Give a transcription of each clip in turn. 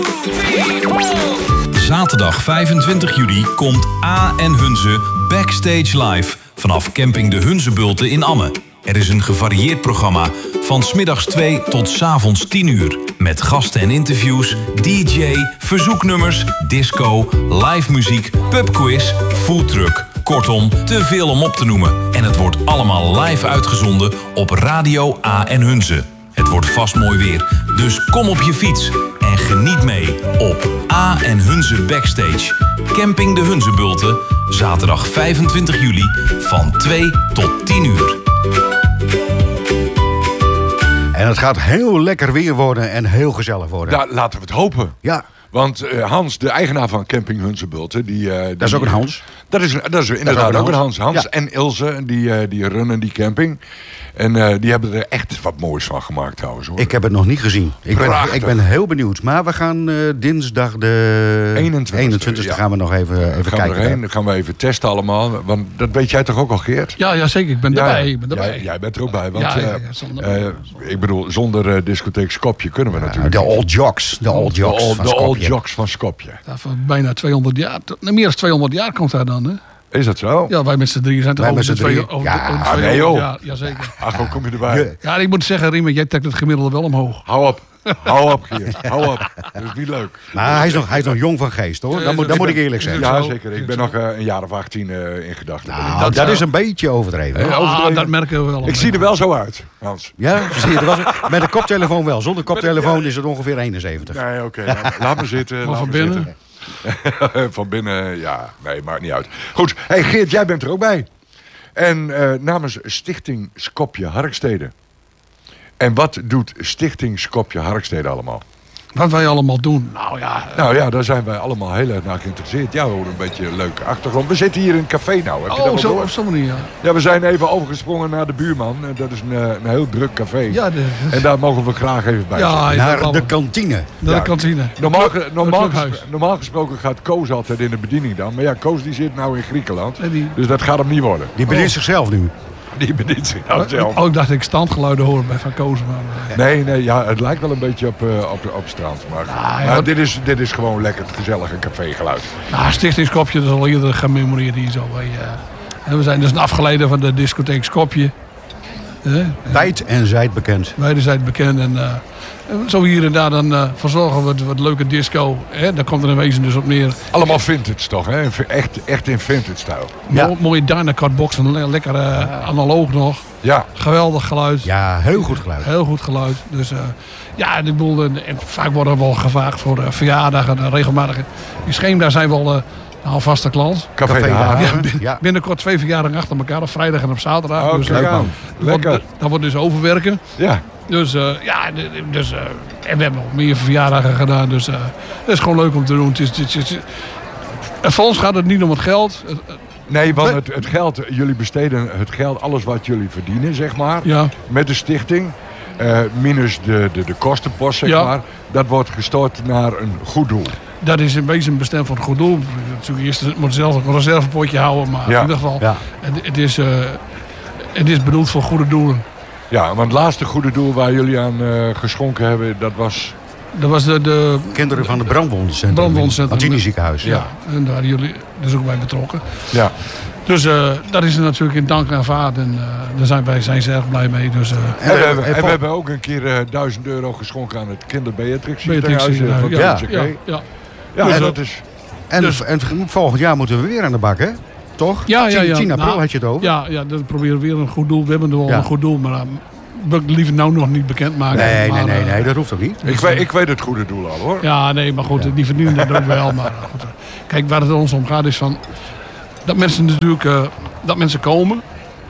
Zaterdag 25 juli komt A en Hunze Backstage Live vanaf camping De Hunzebulten in Amme. Er is een gevarieerd programma van 's middags 2 tot 's avonds 10 uur. Met gasten en interviews, DJ, verzoeknummers, disco, live muziek, pubquiz, foodtruck. Kortom, te veel om op te noemen. En het wordt allemaal live uitgezonden op Radio A en Hunze. Het wordt vast mooi weer, dus kom op je fiets en geniet mee op A en Hunze Backstage. Camping De Hunzebulten, zaterdag 25 juli van 2 tot 10 uur. En het gaat heel lekker weer worden en heel gezellig worden. Daar laten we het hopen. Ja. Want Hans, de eigenaar van Camping Hunzebulten... Dat is ook een Hans. Dat is inderdaad ook een Hans. Hans en Ilse, die runnen die camping. En die hebben er echt wat moois van gemaakt trouwens. Hoor. Ik heb het nog niet gezien. Ik ben heel benieuwd. Maar we gaan dinsdag de 21 gaan we nog even kijken. Dan gaan we even testen allemaal. Want dat weet jij toch ook al, Geert? Ja, zeker. Ik ben erbij. Jij bent er ook bij. Want ik bedoel, zonder discotheek Skopje kunnen we natuurlijk. De Old Jocks. De Old Jocks van Skopje. Ja, van bijna 200 jaar. Meer dan 200 jaar komt daar dan, hè? Is dat zo? Ja, wij met z'n drieën zijn toch over de 200 jaar. Jazeker. Ach, kom je erbij? Ja, ik moet zeggen, Riemen, jij trekt het gemiddelde wel omhoog. Hou op, Geert. Hou op. Dat is niet leuk. Maar hij is nog jong van geest, hoor. Dat moet ik eerlijk zeggen. Ja, zeker. Ik ben nog een jaar of 18 in gedachten. Nou, dat is een beetje overdreven. Dat merken we wel. Ik zie er wel zo uit, Hans. Ja, zie je er wel zo. Met een koptelefoon wel. Zonder koptelefoon is het ongeveer 71. Nee, oké. Laat me zitten. Maar van binnen? Van binnen, ja. Nee, maakt niet uit. Goed. Hey Geert, jij bent er ook bij. En namens Stichting Skopje Harkstede. En wat doet Stichting Skopje Harkstede allemaal? Wat wij allemaal doen? Nou ja, daar zijn wij allemaal heel erg naar geïnteresseerd. Ja, we horen een beetje een leuke achtergrond. We zitten hier in een café nou. Heb je dat wel door? Op zo'n manier, ja. Ja, we zijn even overgesprongen naar de buurman. Dat is een heel druk café. Ja, en daar mogen we graag even bij zijn. Naar de kantine. De kantine. Normaal gesproken gaat Koos altijd in de bediening dan. Maar ja, Koos die zit nou in Griekenland. Dus dat gaat hem niet worden. Die bedient zichzelf nu. Die bedient zich nou zelf. Ik dacht dat ik standgeluiden hoor bij Van Koos. Nee, ja, het lijkt wel een beetje op strand. Maar dit is gewoon lekker het gezellige cafégeluid. Stichting Skopje, dat is al eerder gememoreerd hier zo. We zijn dus een afgeleide van de discotheek Skopje. Wijd en zijd bekend. Wijd en zijd bekend. En zo hier en daar dan verzorgen we wat leuke disco. Daar komt er in wezen dus op neer. Allemaal vintage toch, hè? Echt in vintage stijl. Ja. Mooie Dynacard boxen, lekker analoog nog. Ja. Geweldig geluid. Ja, heel goed geluid. Heel goed geluid. Dus vaak worden we wel gevraagd voor verjaardagen, regelmatig. Die Scheem, daar zijn we al een vaste klant. Café de Haven. Binnenkort 2 verjaardagen achter elkaar, op vrijdag en op zaterdag. Oh, dus lekker. Dat wordt dus overwerken. Ja. Dus en we hebben nog meer verjaardagen gedaan. Dus dat is gewoon leuk om te doen. Voor ons gaat het niet om het geld. Nee, want het geld, jullie besteden het geld, alles wat jullie verdienen, zeg maar, met de stichting. Minus de kostenpost, zeg maar. Dat wordt gestort naar een goed doel. Dat is in wezen bestemd voor een goed doel. Eerst moet zelf een reservepotje houden, maar in ieder geval, het is bedoeld voor goede doelen. Ja, want het laatste goede doel waar jullie aan geschonken hebben, dat was... Dat was de kinderen van het brandwondencentrum. Antini ziekenhuis. Ja, en daar waren jullie dus ook bij betrokken. Ja. Dus dat is er natuurlijk in dank aanvaard. En daar zijn ze erg blij mee. Dus, en we hebben ook een keer €1000 geschonken aan het Kinder Beatrix ziekenhuis. Dat is... En volgend jaar moeten we weer aan de bak, hè? Toch? 10 april had je het over. Ja, dan proberen we weer een goed doel. We hebben wel een goed doel, maar wil ik liever nou nog niet bekendmaken. Nee, dat hoeft ook niet. Ik weet het goede doel al, hoor. Ja, nee, maar goed, die verdienen dat ook wel. Maar goed. Kijk, waar het ons om gaat is van... Dat mensen natuurlijk... dat mensen komen...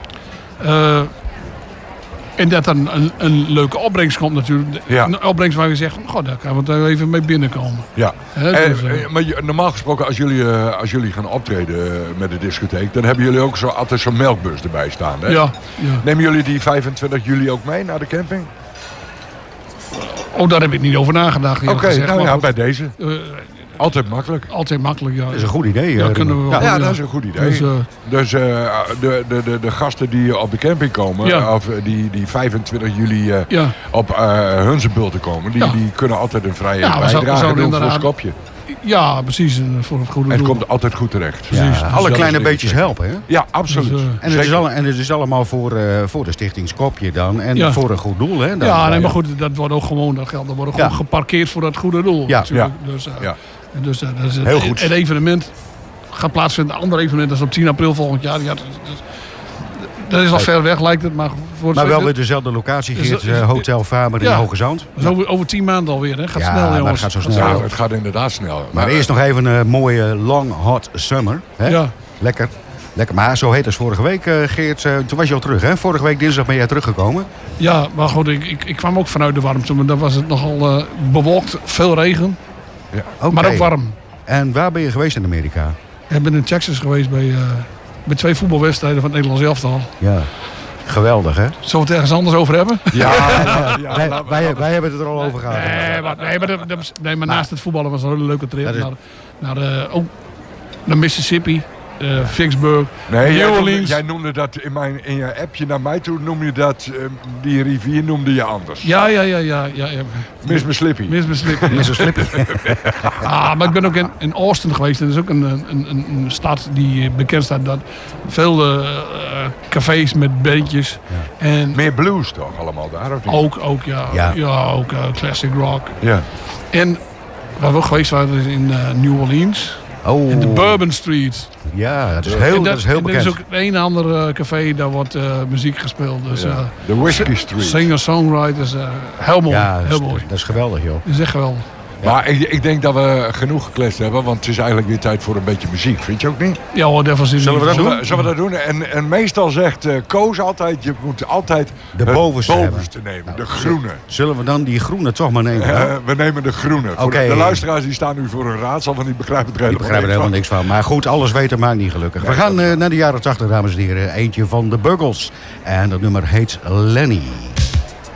en dat er een leuke opbrengst komt natuurlijk. Ja. Een opbrengst waar je zegt, daar gaan we even mee binnenkomen. Ja. Maar normaal gesproken, als jullie gaan optreden met de discotheek, dan hebben jullie ook altijd zo'n melkbus erbij staan. Hè? Ja. Nemen jullie die 25 juli ook mee naar de camping? Daar heb ik niet over nagedacht. Oké, bij deze. Altijd makkelijk. Altijd makkelijk, ja. Dat is een goed idee. Ja, kunnen we wel. Ja, dat is een goed idee. Dus de gasten die op de camping komen, of die 25 juli op Hunzebulten komen, die kunnen altijd een vrije bijdrage doen voor een Skopje. Ja, precies. Voor het goede doel. En het komt altijd goed terecht. Ja, alle kleine beetjes helpen, hè? Ja, absoluut. Dus, en het is allemaal voor de Stichting Skopje dan. En voor een goed doel, hè? Dan, ja, nee, maar goed, dat wordt ook gewoon, dat geld wordt ook gewoon geparkeerd voor dat goede doel. Ja. Natuurlijk. Dus dat is heel goed. Het evenement gaat plaatsvinden. Een ander evenement is op 10 april volgend jaar. Ja, dat is al ver weg, lijkt het. Maar wel weer dezelfde locatie, Geert. Hotel Faber in Hoge Zand. Dat is over 10 maanden alweer, hè? Gaat snel, jongens. Het gaat zo snel. Ja, het gaat inderdaad snel. Maar eerst nog even een mooie long hot summer. Hè? Ja. Lekker. Maar zo heet als vorige week, Geert. Toen was je al terug, hè? Vorige week dinsdag ben jij teruggekomen. Ja, maar goed, ik kwam ook vanuit de warmte. Maar dan was het nogal bewolkt, veel regen. Ja. Okay. Maar ook warm. En waar ben je geweest in Amerika? Ik ben in Texas geweest bij 2 voetbalwedstrijden van het Nederlands elftal. Ja. Geweldig, hè? Zullen we het ergens anders over hebben? Ja, wij hebben het er al over gehad. Maar naast het voetballen was het een hele leuke trip. Naar Mississippi, Vicksburg, New Orleans. Jij noemde dat in je appje naar mij toe, noem je dat, die rivier noemde je anders. Ja. Miss Mississippi. Maar ik ben ook in Austin geweest. Dat is ook een stad die bekend staat dat veel cafés met bandjes. Ja. En meer blues toch allemaal daar? Of niet? Ook, ja. Ja, ook classic rock. Ja. En waar we ook geweest waren is in New Orleans. In de Bourbon Street. Ja, dat is heel bekend. Er is ook een ander café, daar wordt muziek gespeeld. Dus, de Whiskey Street. Singer-songwriters. Heel mooi. Ja, heel mooi. Dat is geweldig, joh. Dat is echt geweldig. Ja. Maar ik denk dat we genoeg gekletst hebben, want het is eigenlijk weer tijd voor een beetje muziek. Vind je ook niet? Ja hoor, daarvan zin. Zullen we dat doen? En meestal zegt Koos altijd, je moet altijd de bovenste nemen, nou, de groene. Zullen we dan die groene toch maar nemen? We nemen de groene. Okay. De luisteraars die staan nu voor een raadsel, want die begrijpen er helemaal niks van. Maar goed, alles weten maakt niet gelukkig. We gaan naar de jaren 80, dames en heren. Eentje van de Buggles. En dat nummer heet Lenny.